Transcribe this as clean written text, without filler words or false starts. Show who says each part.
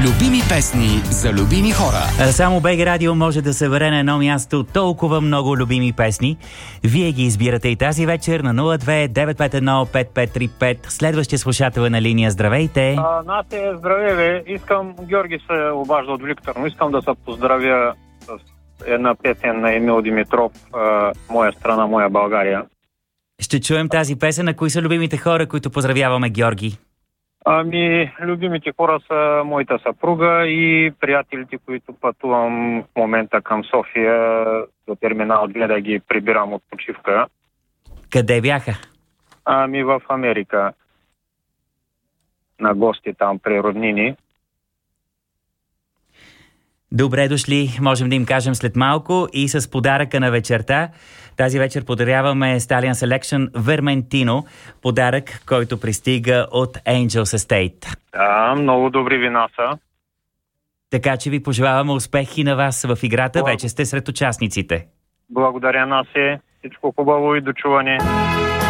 Speaker 1: Любими песни за любими хора.
Speaker 2: Само БГ Радио може да събере на едно място толкова много любими песни. Вие ги избирате и тази вечер на 02-951-5535. Следващия слушател е на линия. Здравейте!
Speaker 3: Нате, здравей, искам, Георги се обажда от Виктор, но искам да се поздравя с една песен на Емил Димитров, Моя страна, моя България.
Speaker 2: Ще чуем тази песен. А кои са любимите хора, които поздравяваме, Георги?
Speaker 3: Любимите хора са моята съпруга и приятелите, които пътувам в момента към София до терминал 2 да ги прибирам от почивка.
Speaker 2: Къде бяха?
Speaker 3: В Америка. На гости там при роднини.
Speaker 2: Добре дошли, можем да им кажем след малко и с подаръка на вечерта. Тази вечер подаряваме Stallion Selection Vermentino, подарък, който пристига от Angels Estate.
Speaker 3: Да, много добри вина са.
Speaker 2: Така че ви пожелаваме успехи на вас в играта, вече сте сред участниците.
Speaker 3: Благодаря, Насе. Всичко хубаво и до чуване.